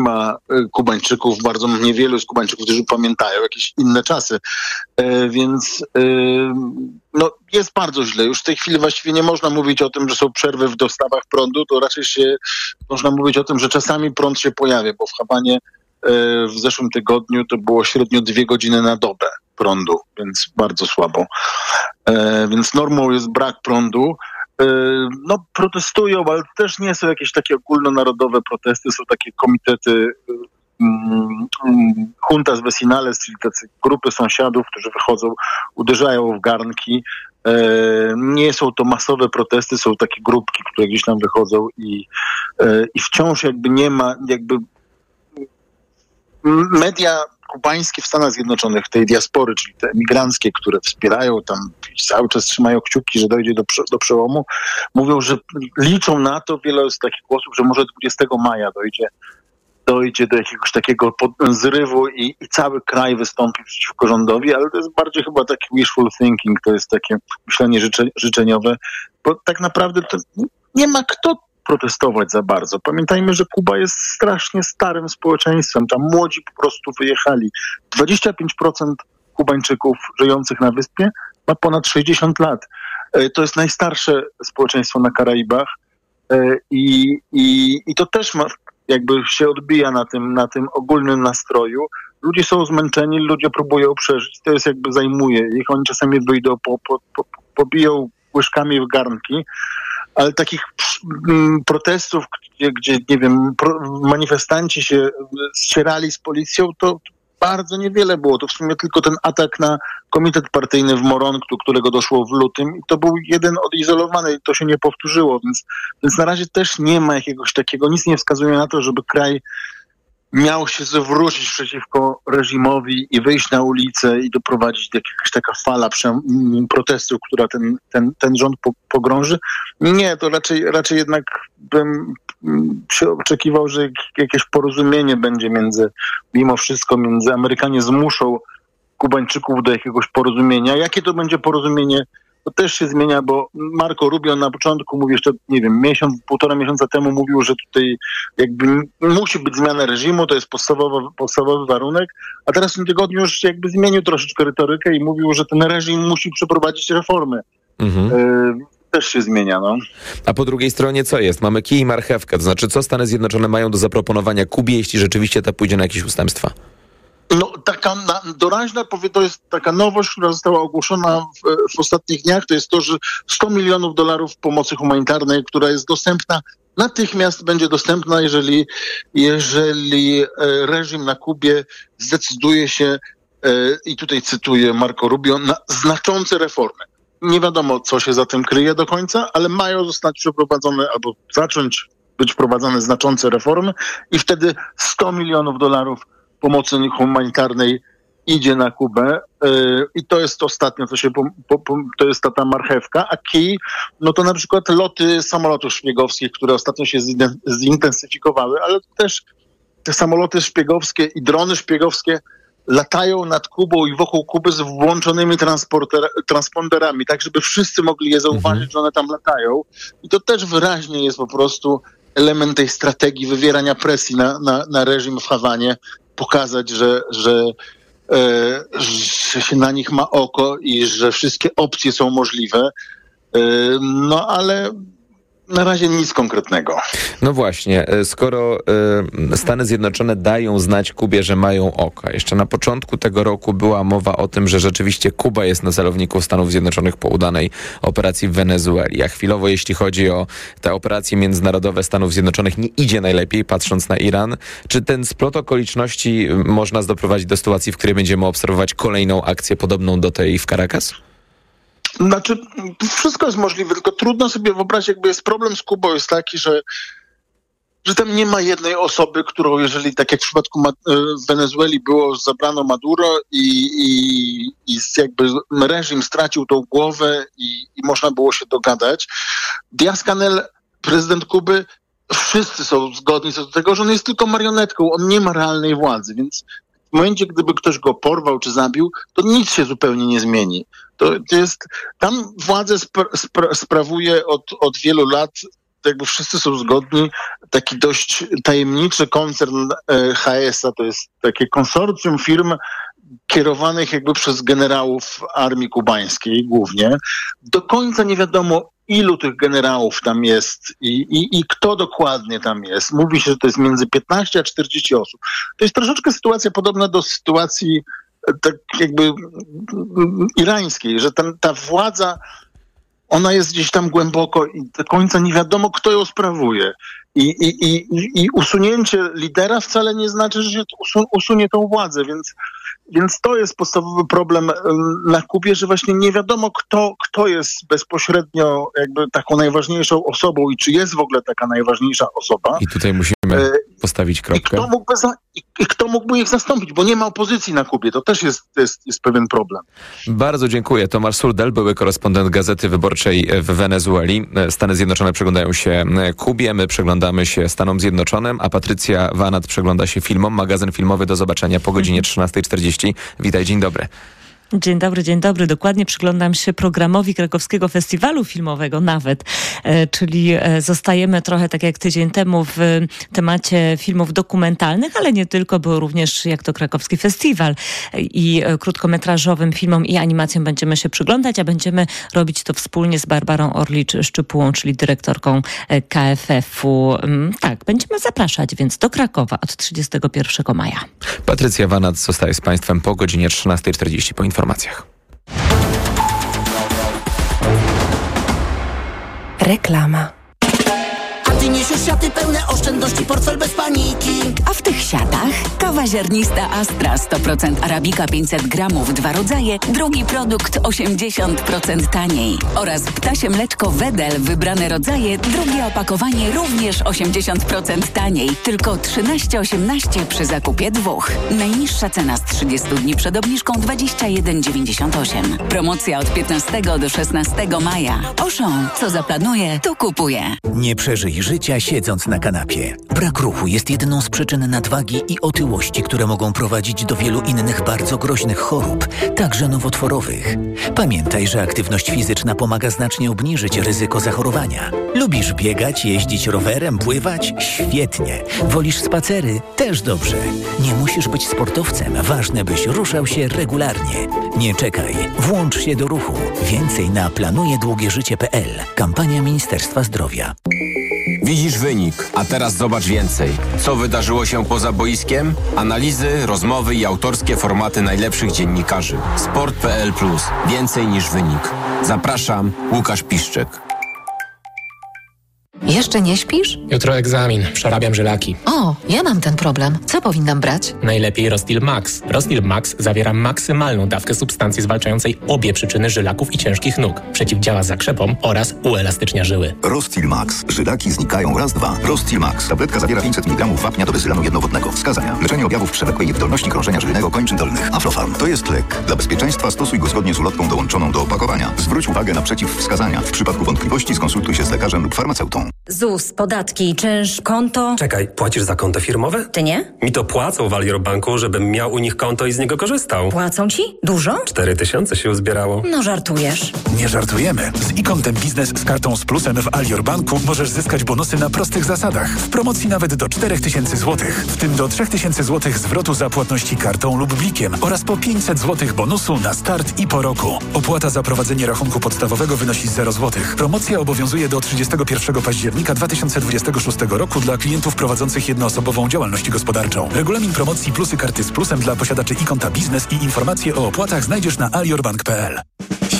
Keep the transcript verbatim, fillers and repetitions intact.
ma Kubańczyków, bardzo niewielu z Kubańczyków, którzy pamiętają jakieś inne czasy. E, więc e, no, jest bardzo źle. Już w tej chwili właściwie nie można mówić o tym, że są przerwy w dostawach prądu, to raczej się można mówić o tym, że czasami prąd się pojawia, bo w Hawanie e, w zeszłym tygodniu to było średnio dwie godziny na dobę prądu, więc bardzo słabo. E, więc normą jest brak prądu. No protestują, ale to też nie są jakieś takie ogólnonarodowe protesty, są takie komitety um, um, juntas vecinales, czyli tacy grupy sąsiadów, którzy wychodzą, uderzają w garnki. E, nie są to masowe protesty, są takie grupki, które gdzieś tam wychodzą i, e, i wciąż jakby nie ma, jakby media kubańskie w Stanach Zjednoczonych, tej diaspory, czyli te emigranckie, które wspierają tam i cały czas trzymają kciuki, że dojdzie do, do przełomu, mówią, że liczą na to, wiele jest takich głosów, że może dwudziestego maja dojdzie, dojdzie do jakiegoś takiego zrywu i, i cały kraj wystąpi przeciwko rządowi, ale to jest bardziej chyba taki wishful thinking, to jest takie myślenie życze, życzeniowe, bo tak naprawdę to nie ma kto protestować za bardzo. Pamiętajmy, że Kuba jest strasznie starym społeczeństwem. Tam młodzi po prostu wyjechali. dwadzieścia pięć procent Kubańczyków żyjących na wyspie ma ponad sześćdziesiąt lat. To jest najstarsze społeczeństwo na Karaibach i, i, i to też ma, jakby się odbija na tym, na tym ogólnym nastroju. Ludzie są zmęczeni, ludzie próbują przeżyć. To jest jakby zajmuje ich. Oni czasami wyjdą, po, po, po, pobiją łyżkami w garnki, ale takich m, protestów, gdzie, gdzie nie wiem, pro, manifestanci się ścierali z policją, to bardzo niewiele było. To w sumie tylko ten atak na komitet partyjny w Moronctu, którego doszło w lutym, i to był jeden odizolowany i to się nie powtórzyło, więc, więc na razie też nie ma jakiegoś takiego, nic nie wskazuje na to, żeby kraj miał się zwrócić przeciwko reżimowi i wyjść na ulicę i doprowadzić do jakaś taka fala protestu, która ten, ten, ten rząd po, pogrąży. Nie, to raczej, raczej jednak bym się oczekiwał, że jakieś porozumienie będzie między, mimo wszystko, między Amerykanie zmuszą Kubańczyków do jakiegoś porozumienia. Jakie to będzie porozumienie? To też się zmienia, bo Marco Rubio na początku mówił jeszcze, nie wiem, miesiąc, półtora miesiąca temu mówił, że tutaj jakby musi być zmiana reżimu, to jest podstawowy, podstawowy warunek, a teraz w tym tygodniu już jakby zmienił troszeczkę retorykę i mówił, że ten reżim musi przeprowadzić reformy. Mhm. Y- też się zmienia, no. A po drugiej stronie co jest? Mamy kij i marchewkę, to znaczy co Stany Zjednoczone mają do zaproponowania Kubie, jeśli rzeczywiście ta pójdzie na jakieś ustępstwa? No, taka na, doraźna, to jest taka nowość, która została ogłoszona w, w ostatnich dniach, to jest to, że sto milionów dolarów pomocy humanitarnej, która jest dostępna, natychmiast będzie dostępna, jeżeli, jeżeli reżim na Kubie zdecyduje się, i tutaj cytuję Marco Rubio, na znaczące reformy. Nie wiadomo, co się za tym kryje do końca, ale mają zostać przeprowadzone albo zacząć być wprowadzane znaczące reformy i wtedy sto milionów dolarów pomocy humanitarnej idzie na Kubę yy, i to jest ostatnio, co się po, po, po, to jest ta, ta marchewka, a kij, no to na przykład loty samolotów szpiegowskich, które ostatnio się zintensyfikowały, ale też te samoloty szpiegowskie i drony szpiegowskie latają nad Kubą i wokół Kuby z włączonymi transponderami, tak żeby wszyscy mogli je zauważyć, mhm. że one tam latają. I to też wyraźnie jest po prostu element tej strategii wywierania presji na, na, na reżim w Hawanie, pokazać, że, że, e, że się na nich ma oko i że wszystkie opcje są możliwe. E, no ale na razie nic konkretnego. No właśnie, skoro y, Stany Zjednoczone dają znać Kubie, że mają oka. Jeszcze na początku tego roku była mowa o tym, że rzeczywiście Kuba jest na celowniku Stanów Zjednoczonych po udanej operacji w Wenezueli. A chwilowo, jeśli chodzi o te operacje międzynarodowe Stanów Zjednoczonych, nie idzie najlepiej, patrząc na Iran. Czy ten splot okoliczności można doprowadzić do sytuacji, w której będziemy obserwować kolejną akcję podobną do tej w Caracas? Znaczy, wszystko jest możliwe, tylko trudno sobie wyobrazić, jakby jest problem z Kubą, jest taki, że, że tam nie ma jednej osoby, którą, jeżeli tak jak w przypadku Ma- w Wenezueli było, zabrano Maduro i, i, i jakby reżim stracił tą głowę i, i można było się dogadać. Diaz-Canel, prezydent Kuby, wszyscy są zgodni co do tego, że on jest tylko marionetką, on nie ma realnej władzy, więc w momencie, gdyby ktoś go porwał czy zabił, to nic się zupełnie nie zmieni. To, to jest, tam władzę spra- spra- sprawuje od, od wielu lat jakby wszyscy są zgodni, taki dość tajemniczy koncern H S a, to jest takie konsorcjum firm kierowanych jakby przez generałów armii kubańskiej głównie. Do końca nie wiadomo, ilu tych generałów tam jest i, i, i kto dokładnie tam jest. Mówi się, że to jest między piętnaście a czterdzieści osób. To jest troszeczkę sytuacja podobna do sytuacji tak jakby irańskiej, że ten, ta władza, ona jest gdzieś tam głęboko i do końca nie wiadomo, kto ją sprawuje. I, i, i, i usunięcie lidera wcale nie znaczy, że się usun- usunie tą władzę, więc, więc to jest podstawowy problem na Kubie, że właśnie nie wiadomo, kto, kto jest bezpośrednio jakby taką najważniejszą osobą i czy jest w ogóle taka najważniejsza osoba. I tutaj musimy postawić kropkę. I kto mógłby, za, i, i kto mógłby ich zastąpić, bo nie ma opozycji na Kubie. To też jest, jest, jest pewien problem. Bardzo dziękuję. Tomasz Surdel, były korespondent Gazety Wyborczej w Wenezueli. Stany Zjednoczone przyglądają się Kubie, my przyglądamy się Stanom Zjednoczonym, a Patrycja Wanat przygląda się filmom. Magazyn filmowy do zobaczenia po godzinie trzynastej czterdzieści. Witaj, dzień dobry. Dzień dobry, dzień dobry. Dokładnie przyglądam się programowi Krakowskiego Festiwalu Filmowego nawet, e, czyli e, zostajemy trochę tak jak tydzień temu w e, temacie filmów dokumentalnych, ale nie tylko, bo również jak to Krakowski Festiwal e, i e, krótkometrażowym filmom i animacjom będziemy się przyglądać, a będziemy robić to wspólnie z Barbarą Orlicz-Szczypułą, czyli dyrektorką e, K F F u. Mm, tak, będziemy zapraszać więc do Krakowa od trzydziestego pierwszego maja. Patrycja Wanat zostaje z Państwem po godzinie trzynastej czterdzieści po informacjach. Reklama. A ty niesiesz siaty pełne oszczędności, portfel bez paniki. A w tych siatach kawa ziarnista Astra sto procent Arabika pięćset gramów, dwa rodzaje, drugi produkt osiemdziesiąt procent taniej. Oraz ptasie mleczko Wedel, wybrane rodzaje, drugie opakowanie również osiemdziesiąt procent taniej. Tylko trzynaście osiemnaście przy zakupie dwóch. Najniższa cena z trzydziestu dni przed obniżką dwadzieścia jeden dziewięćdziesiąt osiem. Promocja od piętnastego do szesnastego maja. Auchan, co zaplanuje, to kupuje. Nie przeżyj życia siedząc na kanapie. Brak ruchu jest jedną z przyczyn nadwagi i otyłości, które mogą prowadzić do wielu innych bardzo groźnych chorób, także nowotworowych. Pamiętaj, że aktywność fizyczna pomaga znacznie obniżyć ryzyko zachorowania. Lubisz biegać, jeździć rowerem, pływać? Świetnie. Wolisz spacery? Też dobrze. Nie musisz być sportowcem. Ważne, byś ruszał się regularnie. Nie czekaj. Włącz się do ruchu. Więcej na planuje długie życie kropka p l. Kampania Ministerstwa Zdrowia. Widzisz wynik, a teraz zobacz więcej. Co wydarzyło się poza boiskiem? Analizy, rozmowy i autorskie formaty najlepszych dziennikarzy. sport kropka p l plus. Więcej niż wynik. Zapraszam, Łukasz Piszczek. Jeszcze nie śpisz? Jutro egzamin, przerabiam żylaki. O, ja mam ten problem. Co powinnam brać? Najlepiej Rostil Max. Rostil Max zawiera maksymalną dawkę substancji zwalczającej obie przyczyny żylaków i ciężkich nóg. Przeciwdziała zakrzepom oraz uelastycznia żyły. Rostil Max. Żylaki znikają raz, dwa. Rostil Max. Tabletka zawiera pięćset miligramów wapnia do bezylanu jednowodnego. Wskazania. Leczenie objawów przewlekłej niewydolności krążenia żylnego kończyn dolnych. Aflofarm. To jest lek. Dla bezpieczeństwa stosuj go zgodnie z ulotką dołączoną do opakowania. Zwróć uwagę na przeciwwskazania. W przypadku wątpliwości skonsultuj się z lekarzem lub farmaceutą. Z U S, podatki, czynsz, konto. Czekaj, płacisz za konto firmowe? Ty nie? Mi to płacą w Alior Banku, żebym miał u nich konto i z niego korzystał. Płacą ci? Dużo? Cztery tysiące się uzbierało. No żartujesz. Nie żartujemy. Z e-kontem biznes z kartą z plusem w Alior Banku możesz zyskać bonusy na prostych zasadach. W promocji nawet do czterech tysięcy złotych. W tym do trzech tysięcy złotych zwrotu za płatności kartą lub blikiem oraz po pięćset złotych bonusu na start i po roku. Opłata za prowadzenie rachunku podstawowego wynosi zero złotych. Promocja obowiązuje do trzydziestego pierwszego października dwa tysiące dwudziestego szóstego roku dla klientów prowadzących jednoosobową działalność gospodarczą. Regulamin promocji plusy karty z plusem dla posiadaczy e-konta biznes i informacje o opłatach znajdziesz na aliorbank kropka p l.